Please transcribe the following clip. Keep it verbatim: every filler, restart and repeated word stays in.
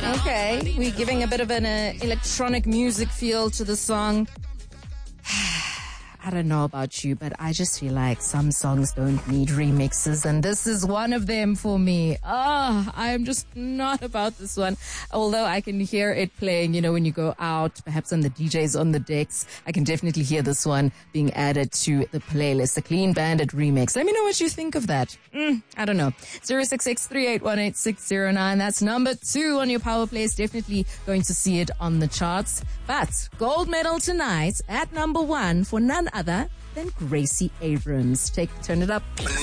Okay, we're giving a bit of an uh, electronic music feel to the song. I don't know about you, but I just feel like some songs don't need remixes, and this is one of them for me. Oh, I'm just not about this one. Although I can hear it playing, you know, when you go out, perhaps on the D Js on the decks, I can definitely hear this one being added to the playlist, the Clean Bandit remix. Let me know what you think of that. Mm, I don't know. zero six six, three eight one, eight six zero nine. That's number two on your power plays. Definitely going to see it on the charts. But gold medal tonight at number one for none other than Gracie Abrams. Take, turn it up.